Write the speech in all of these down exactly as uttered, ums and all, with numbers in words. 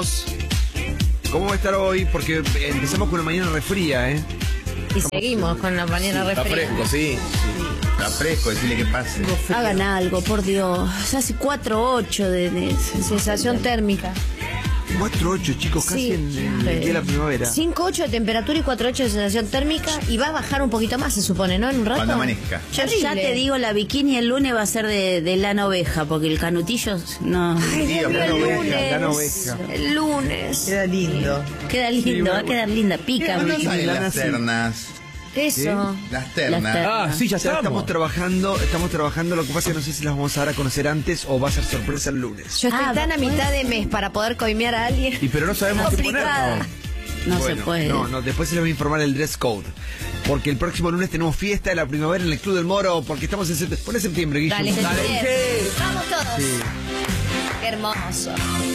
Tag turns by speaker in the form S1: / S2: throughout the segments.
S1: chicos? ¿Cómo va a estar hoy? Porque empezamos con una mañana refría, ¿eh?
S2: Y seguimos con la mañana
S3: sí,
S2: refría.
S3: Está fresco, sí. Está fresco, decirle que pase.
S2: Hagan algo, por Dios. Hace cuatro ocho de, de sensación térmica.
S1: cuatro ocho, chicos, casi
S2: Sí.
S1: en, en el día de la primavera.
S2: cinco ocho de temperatura y cuatro ocho de sensación térmica. Y va a bajar un poquito más, se supone, ¿no? En un rato.
S3: Cuando amanezca.
S4: Yo ya te digo, la bikini el lunes va a ser de, de lana oveja, porque el canutillo no.
S2: Ay,
S3: Sí,
S2: el
S3: lana
S1: oveja,
S2: lunes.
S1: lana oveja.
S2: El lunes.
S5: Queda lindo.
S4: Queda lindo, va a quedar linda, pica.
S3: ¿Cuándo
S4: bikini.
S3: salen
S1: lana,
S3: las
S1: sí.
S3: ternas?
S2: Eso.
S3: Las ternas.
S4: Las ternas.
S6: Ah, sí, ya
S1: O sea, estamos
S6: estamos.
S1: trabajando, estamos trabajando, lo que pasa es que no sé si las vamos a dar a conocer antes o va a ser sorpresa el lunes.
S2: Yo estoy
S4: Ah,
S2: tan a
S4: pues.
S2: mitad de mes para poder coimear a alguien.
S1: Y pero no sabemos qué poner.
S2: Complicada.
S4: No
S1: Bueno,
S4: se puede.
S1: No, no, después se les va a informar el dress code. Porque el próximo lunes tenemos fiesta de la primavera en el Club del Moro, porque estamos en septiembre. Pon septiembre, Guillermo.
S2: Dale, septiembre. Vamos todos.
S1: Sí.
S2: Qué hermoso.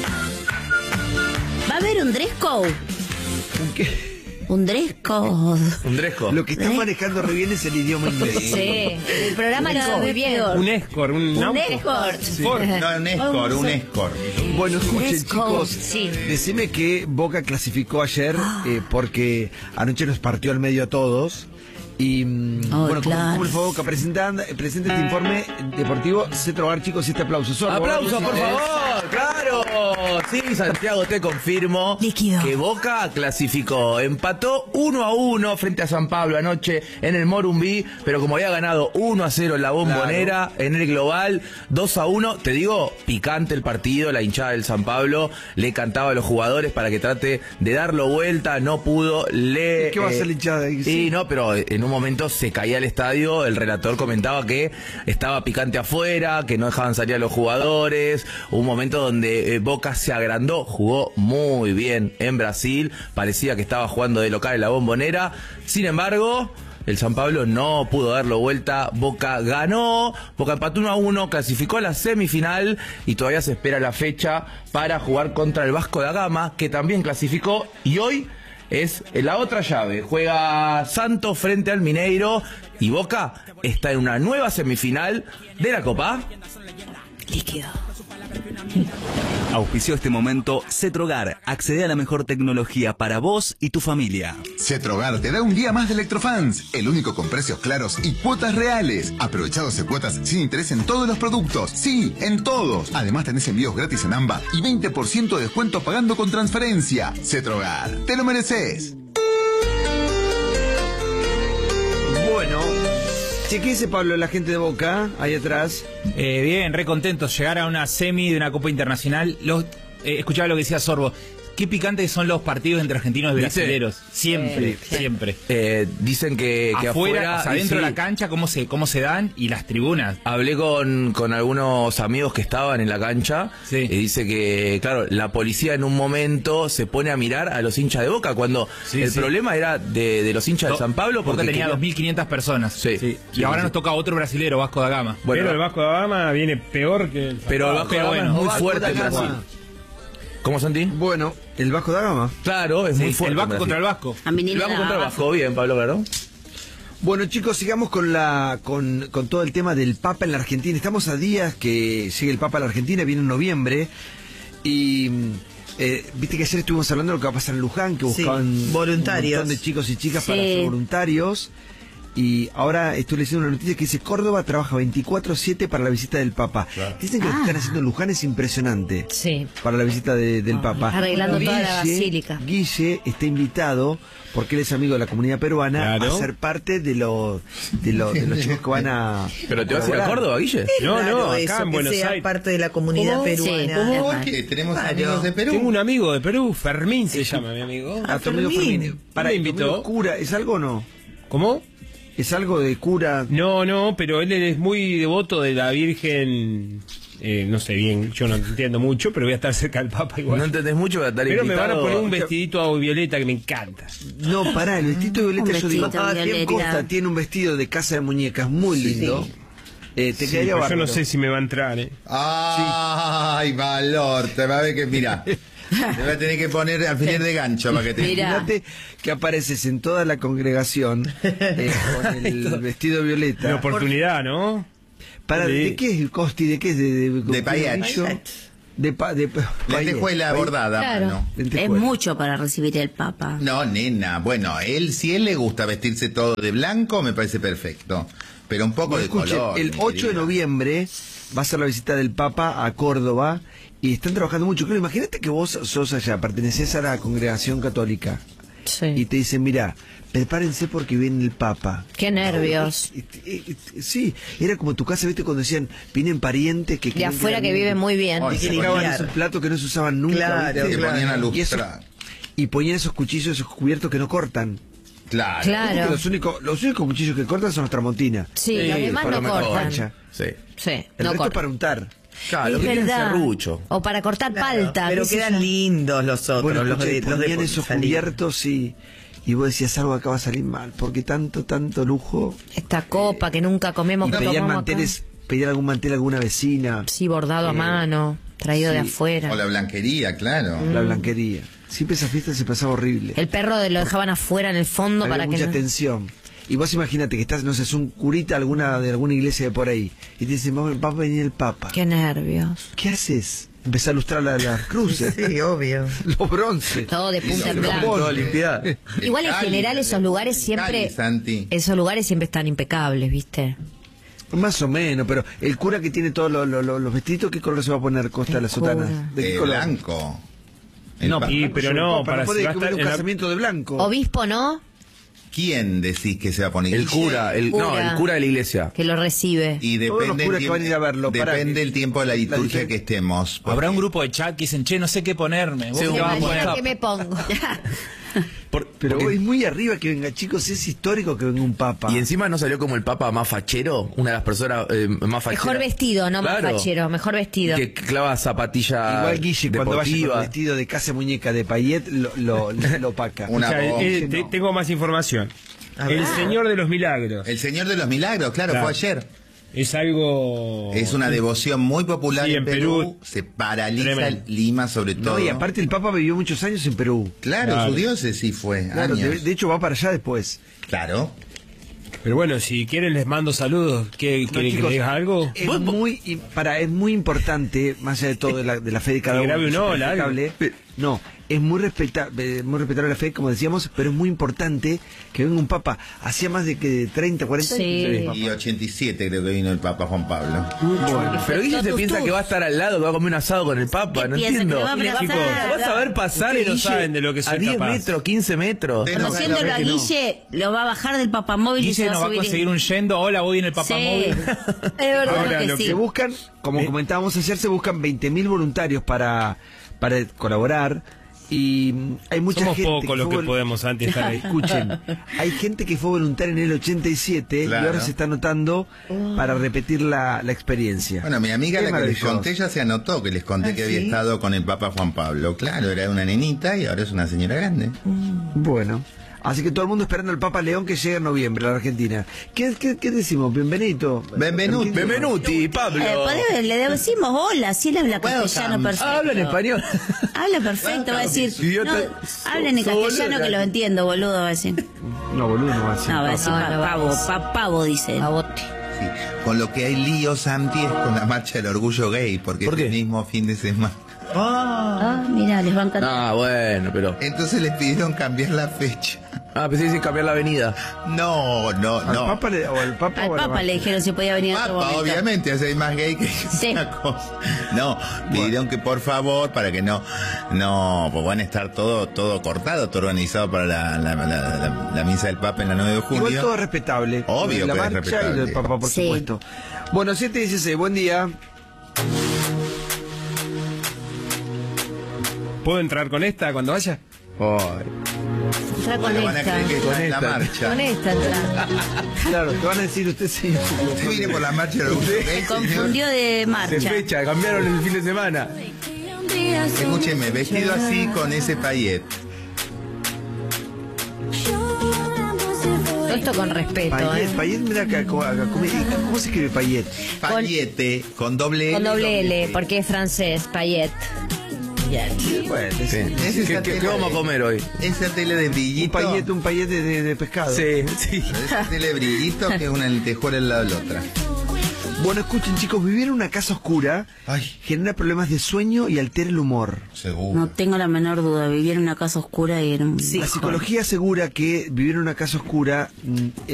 S4: Va a haber un dress code.
S1: ¿Un qué?
S4: Un dress code.
S3: Un dresco.
S1: Lo que están manejando re bien es el idioma inglés.
S2: Sí, el programa lo hace muy bien.
S6: Un escort, un,
S2: Un
S6: auto.
S2: escort.
S6: Ford.
S3: No, un escort, un escort.
S1: Bueno, escuchen,
S2: Dress code,
S1: chicos.
S2: sí.
S1: Decime que Boca clasificó ayer eh, porque anoche nos partió al medio a todos. Y mm,
S4: Oh,
S1: bueno, ¿cómo,
S4: claro.
S1: cómo le fue a Boca? Presentando, presenta este informe deportivo. Cetro Hogar, chicos, y este aplauso. Sorbo,
S3: ¡Aplausos, por
S1: ¿eh?
S3: favor! ¡Claro! Sí, Santiago, te confirmo
S4: Líquido.
S3: que Boca clasificó. Empató uno a uno frente a San Pablo anoche en el Morumbí, pero como había ganado uno a cero en la Bombonera, en el global, dos a uno, te digo, picante el partido, la hinchada del San Pablo le cantaba a los jugadores para que trate de darlo vuelta, no pudo, le...
S1: ¿Qué va a hacer la hinchada ahí?
S3: Sí,
S1: Sí.
S3: no, pero en un momento se caía el estadio, el relator comentaba que estaba picante afuera, que no dejaban salir a los jugadores, un momento donde eh, Boca se agrandó, jugó muy bien en Brasil, parecía que estaba jugando de local en la Bombonera, sin embargo... El San Pablo no pudo darlo vuelta, Boca ganó, Boca empató uno a uno, clasificó a la semifinal y todavía se espera la fecha para jugar contra el Vasco da Gama, que también clasificó, y hoy es la otra llave. Juega Santos frente al Mineiro y Boca está en una nueva semifinal de la Copa.
S4: Líquido.
S7: Auspició este momento Cetrogar. Accede a la mejor tecnología para vos y tu familia.
S8: Cetrogar te da un día más de Electrofans, el único con precios claros y cuotas reales. Aprovechá doce cuotas sin interés en todos los productos. Sí, en todos. Además tenés envíos gratis en AMBA y veinte por ciento de descuento pagando con transferencia. Cetrogar, te lo mereces.
S1: Bueno, che, ¿qué dice Pablo, la gente de Boca, ahí atrás?
S6: Eh, bien, re contentos. Llegar a una semi de una Copa Internacional. Los, eh, escuchaba lo que decía Sorbo. Qué picantes son los partidos entre argentinos y
S3: ¿Viste?
S6: brasileros. Siempre,
S2: Sí, sí.
S6: siempre.
S3: Eh, dicen que, que
S6: afuera,
S3: afuera...
S6: o sea,
S3: y
S6: dentro
S3: sí,
S6: de la cancha, cómo se, cómo se dan, y las tribunas.
S3: Hablé con, con algunos amigos que estaban en la cancha,
S6: Sí.
S3: y dice que, claro, la policía en un momento se pone a mirar a los hinchas de Boca, cuando
S6: Sí,
S3: el
S6: sí.
S3: problema era de, de los hinchas de San Pablo,
S6: porque
S3: porque
S6: tenía
S3: quería-
S6: dos mil quinientas personas.
S3: Sí.
S6: Y
S3: Sí,
S6: ahora
S3: sí.
S6: nos toca otro brasilero, Vasco da Gama.
S3: Bueno,
S9: Pero el Vasco da Gama viene peor que el...
S3: pero el Vasco da Gama
S6: bueno,
S3: es muy
S1: Vasco
S3: fuerte
S1: da
S3: en
S1: Gama.
S3: Brasil. ¿Cómo, Santi?
S1: Bueno, el Vasco da Gama.
S3: Claro, es
S6: Sí,
S3: muy fuerte.
S6: el Vasco
S3: en
S6: contra el
S3: Brasil.
S6: Vasco.
S4: A mí ni
S3: El
S4: me
S3: Vasco
S4: da
S3: contra el
S4: abajo.
S3: Vasco, bien, Pablo, claro.
S1: Bueno, chicos, sigamos con la con, con todo el tema del Papa en la Argentina. Estamos a días que llegue el Papa a la Argentina, viene en noviembre. Y eh, viste que ayer estuvimos hablando de lo que va a pasar en Luján, que
S5: Sí,
S1: buscaban
S5: voluntarios.
S1: un montón de chicos y chicas
S4: Sí.
S1: para ser voluntarios. Y ahora estoy leyendo una noticia que dice Córdoba trabaja veinticuatro siete para la visita del Papa. Dicen que lo que
S4: Ah.
S1: están haciendo en Luján es impresionante.
S2: Sí.
S1: Para la visita de- del Papa.
S2: Arreglando toda la basílica.
S1: Guille está invitado, porque él es amigo de la comunidad peruana,
S9: Claro.
S1: a ser parte de, lo, de, lo- de los chicos que van a...
S3: ¿Pero te vas a ir a
S1: colaborar.
S3: Córdoba, Guille?
S9: No,
S5: Raro
S9: no, acá
S5: eso,
S9: en
S5: que
S9: Buenos
S5: sea
S9: Aires.
S5: parte de la comunidad
S4: ¿Cómo?
S5: peruana.
S4: Sí,
S5: ¿Cómo?
S4: ¿cómo?
S3: Que tenemos
S5: Claro.
S3: amigos de Perú.
S9: Tengo un amigo de Perú, Fermín se llama mi amigo.
S1: A tu amigo
S5: Fermín.
S1: Fermín. Para
S9: Me
S1: tu
S9: invitó.
S1: amigo cura, ¿es algo o no?
S9: ¿Cómo?
S1: ¿Es algo de cura?
S9: No, no, pero él es muy devoto de la Virgen. Eh, no sé bien, yo no entiendo mucho, pero voy a estar cerca del Papa igual.
S3: No entendés mucho, voy a estar
S9: Pero me van a
S3: invitado.
S9: poner un vestidito violeta que me encanta.
S1: No, pará, el vestido de violeta,
S4: Un
S1: yo digo,
S4: vestidito
S1: ah,
S4: violeta.
S1: Costa tiene un vestido de casa de muñecas muy lindo. Eh, te
S9: Sí,
S1: quedaría
S9: pero yo
S1: bárbaro.
S9: no sé si me va a entrar, ¿eh?
S3: Ay, valor, te va a ver que, mira, te va a tener que poner alfiler de gancho para que te...
S4: Mira.
S1: Imagínate que apareces en toda la congregación eh, con el vestido violeta.
S9: Una oportunidad, ¿no?
S1: Para,
S9: Sí.
S1: ¿de qué es el costi? ¿De qué es? ¿De, de,
S3: De Payet.
S1: brillo? De, pa, de
S5: lentejuela bordada.
S2: Claro.
S5: No.
S4: Es mucho para recibir el Papa.
S5: No, nena. Bueno, él, si él le gusta vestirse todo de blanco, me parece perfecto. Pero un poco
S1: Bueno,
S5: de
S1: escuchen,
S5: color.
S1: el ocho de noviembre va a ser la visita del Papa a Córdoba y están trabajando mucho. Claro, imagínate que vos sos allá, pertenecés a la congregación católica
S2: Sí.
S1: y te dicen, mira, prepárense porque viene el Papa.
S2: Qué nervios.
S1: Y- y- y- Sí, era como tu casa, ¿viste? Cuando decían, vienen parientes que...
S2: De
S1: creen
S2: afuera
S1: eran
S2: que
S1: niños.
S2: viven muy bien.
S5: Ay,
S1: Y que
S5: se
S1: llegaban
S5: ponían-
S1: esos platos que no se usaban nunca.
S3: Claro,
S1: ¿viste?
S5: Se ponían a
S1: Y, esos-
S5: lustrar.
S1: y ponían esos cuchillos, esos cubiertos que no cortan.
S5: Claro.
S2: Claro.
S1: Viste que Los únicos, los únicos cuchillos que cortan son los tramontinas.
S2: Sí, los demás
S3: por
S2: no
S3: lo menos.
S2: cortan.
S1: Facha.
S3: Sí.
S2: Sí,
S1: El
S2: no
S1: resto es
S2: cortan.
S1: para untar.
S3: Claro, lo
S2: Es
S3: que quieren es
S2: verdad.
S3: serrucho.
S2: O para cortar palta.
S10: Pero
S2: qué sé
S10: quedan
S2: yo.
S10: lindos los otros,
S1: Bueno,
S10: los
S1: escuché,
S10: de, los de
S1: ponían esos
S10: salir.
S1: cubiertos y, y vos decías algo acá va a salir mal, porque tanto, tanto lujo.
S2: Esta copa que nunca comemos.
S1: Y
S2: que
S1: pedían
S2: tomamos
S1: manteles, pedían algún mantel a alguna vecina,
S2: acá. Sí, bordado a mano, traído de
S1: sí.
S2: afuera.
S5: O la blanquería, claro.
S1: la blanquería. Siempre esa fiesta se pasaba horrible.
S2: El perro de lo dejaban afuera en el fondo
S1: Había
S2: para que
S1: mucha
S2: no...
S1: tensión. Y vos imagínate que estás, no sé, es un curita alguna de alguna iglesia de por ahí. Y te dicen, va va a venir el Papa.
S2: Qué nervios.
S1: ¿Qué haces? Empezar a lustrar la- las cruces,
S10: Sí, obvio.
S1: los bronces.
S2: Todo de punta en
S5: los
S2: blanco.
S3: Toda limpiada.
S2: Igual en
S5: Cali,
S2: general esos lugares
S5: Cali,
S2: siempre...
S5: Santi.
S2: Esos lugares siempre están impecables, ¿viste?
S1: Más o menos, pero el cura que tiene todos lo- lo- lo- los vestidos, ¿qué color se va a poner Costa
S2: El
S1: la sotana?
S2: cura.
S1: ¿De qué
S5: Eh,
S1: color?
S5: blanco. El
S9: No,
S5: pa-
S9: y, pero no, para
S1: puede
S9: si va a
S1: comer
S9: estar
S1: un
S9: en la-
S1: casamiento de blanco.
S2: Obispo, ¿no?
S5: ¿Quién decís que se va a poner?
S3: El cura, el, no,
S2: Cura.
S3: el cura de la iglesia.
S2: Que lo recibe.
S5: Y
S1: Todos los
S5: depende,
S1: curas
S5: el
S1: que van a ir a verlo,
S5: tiempo,
S1: pará,
S5: depende
S1: que-
S5: el tiempo de la
S1: la
S5: liturgia
S1: diferen-
S5: que estemos.
S6: Habrá un
S5: porque-
S6: grupo de chat que dicen, che, no sé qué ponerme. ¿Vos
S3: Sí,
S6: qué
S3: un
S6: vas a
S3: grupo
S6: poner?
S3: de
S2: ¿Qué me pongo?
S3: Por-
S1: Pero
S3: porque-
S1: es muy arriba que venga, chicos, es histórico que venga un papa.
S3: y encima no salió como el papa más fachero, una de las personas eh, más facheras.
S2: Mejor vestido, no más
S3: Claro.
S2: fachero, mejor vestido.
S3: Que clava zapatilla
S1: Igual Guille, cuando vaya con
S3: deportiva.
S1: vestido de casa muñeca de Payet, lo, lo, lo opaca.
S5: Una
S9: O sea,
S5: voz,
S9: eh,
S5: no.
S9: te- tengo más información. El Señor de los Milagros.
S5: El Señor de los Milagros, claro,
S9: Claro.
S5: fue ayer.
S9: Es algo...
S5: Es una devoción muy popular
S9: Sí,
S5: en
S9: en
S5: Perú.
S9: Perú.
S5: Se paraliza
S9: Tremendo.
S5: Lima sobre todo.
S1: No, y aparte el papa vivió muchos años en Perú.
S5: Claro,
S9: Claro.
S5: su diócesis fue
S1: Claro,
S5: años.
S1: de, de hecho va para allá después.
S5: Claro.
S9: Pero bueno, si quieren les mando saludos. ¿Qué,
S1: No,
S9: ¿Quieren que
S1: chicos,
S9: les diga algo?
S1: Es muy, y para, es muy importante, más allá de todo, de la, de la fe de cada
S9: Que
S1: uno.
S9: grabe
S1: que es
S9: un hola,
S1: respetable. No, es muy, respeta, eh, muy respetable la fe, como decíamos, pero es muy importante que venga un papa. Hacía más de que treinta, cuarenta
S2: Sí.
S1: años.
S5: Y ochenta y siete creo que vino el Papa Juan Pablo.
S1: Bueno,
S3: Pero Guille se
S2: Totus,
S3: piensa
S2: tus.
S3: que va a estar al lado, que va a comer un asado con el papa,
S4: ¿Qué
S3: no
S4: piensa, que
S3: entiendo.
S4: le va a abrazar?
S9: Chicos,
S3: Vas a ver pasar
S9: Ustedes no
S3: Guille,
S9: saben de lo que soy
S3: a diez
S9: capaz.
S3: metros, quince metros.
S5: Ustedes no
S4: Conociéndolo
S5: saben
S4: a
S5: que no.
S4: Guille, lo va a bajar del papamóvil y se
S6: Guille
S4: va
S6: nos
S4: a
S6: va a
S4: subir.
S6: conseguir un yendo. Hola, voy en el papamóvil.
S4: Sí. Es verdad
S9: Ahora,
S4: que
S9: lo
S4: sí.
S1: se buscan, como comentábamos ayer, se buscan veinte mil voluntarios para, para colaborar. Y mm, hay mucha
S9: Somos
S1: gente.
S9: pocos los
S1: fue
S9: que
S1: vol-
S9: podemos antes estar ahí.
S1: Escuchen, hay gente que fue voluntaria en el ochenta y siete
S5: Claro.
S1: y ahora se está anotando para repetir la, la experiencia.
S5: Bueno, mi amiga,
S1: Qué
S5: la que les
S1: maravilloso.
S5: conté, ya se anotó, que les conté
S10: Ah,
S5: que había
S10: ¿sí?
S5: estado con el Papa Juan Pablo. Claro, era una nenita y ahora es una señora grande.
S1: Bueno, así que todo el mundo esperando al Papa León que llega en noviembre a la Argentina. ¿Qué, qué, qué decimos? Bienvenido.
S5: Benvenuti.
S3: Benvenuti,
S4: Eh,
S3: Pablo.
S4: podés- le decimos hola, si él habla castellano
S5: Welcome.
S4: perfecto.
S3: Habla en español.
S4: Habla perfecto, va a decir.
S3: Idiota.
S4: No, hablen en
S3: So-
S4: castellano
S3: solo-
S4: que lo entiendo, boludo, va a decir.
S1: No, boludo, no va a ser.
S4: No, va a decir
S2: No,
S4: pa-
S2: no va a
S4: pavo,
S2: decir.
S4: pa- pavo, dice.
S2: Pavote.
S5: Sí. Con lo que hay lío, Santi, es con la marcha del orgullo gay, porque
S3: ¿Por
S5: es el
S3: qué?
S5: mismo fin de semana.
S4: Ah, mira, les van a cantar.
S3: Ah, bueno, pero.
S5: Entonces les pidieron cambiar la fecha.
S3: Ah, pensé que sin cambiar la avenida.
S5: No, no,
S1: ¿Al
S5: no.
S1: Papa le, o al Papa
S4: Al
S1: o a la
S4: Papa
S1: ma-
S4: le dijeron si podía venir en otro
S5: Papa,
S4: momento.
S5: obviamente, hace más gay que
S4: Sí.
S5: una cosa. No, pidieron que por favor, para que no, no, pues van a estar todo, todo cortado, todo organizado para la, la, la, la- la misa del Papa en la nueve de julio.
S1: Igual todo es respetable.
S5: Obvio
S1: la
S5: que es
S1: marcha y
S5: respetable.
S1: lo del Papa, por
S4: Sí.
S1: supuesto. Bueno, siete dieciséis, buen día.
S9: ¿Puedo entrar con esta cuando vaya?
S2: Entra con
S5: Bueno, van a
S2: esta.
S5: creer que está en la
S3: esta.
S5: marcha.
S2: Con esta entra.
S1: Claro, te van a decir usted, señor.
S5: Usted viene por la marcha del orgullo gay,
S4: Se
S5: señor.
S4: confundió de
S3: De
S4: marcha.
S3: fecha, cambiaron el fin de semana.
S5: Escúcheme, vestido así con ese payet.
S2: Todo esto con respeto,
S1: Payet,
S2: ¿eh?
S1: Payet, mira acá, acá, acá, ¿cómo, ¿cómo se escribe Payet?
S5: Payete, con doble L.
S2: Con doble L,
S5: T.
S2: porque es francés, payet.
S1: Bueno, es
S3: Sí.
S5: Es
S3: ¿Qué,
S5: esa
S3: qué-
S5: tela
S3: qué vamos a
S5: de-
S3: comer hoy?
S5: Esa tele de
S1: un
S5: brillito.
S1: payet, un payet de, de- de pescado.
S3: Sí, sí.
S5: Esa tele de brillito que es una lentejuela al lado de la otra.
S1: Bueno, escuchen chicos, vivir en una casa oscura
S5: Ay.
S1: genera problemas de sueño y altera el humor.
S5: Seguro.
S4: No tengo la menor duda, vivir en una casa oscura y en un...
S1: La psicología asegura que vivir en una casa oscura mm,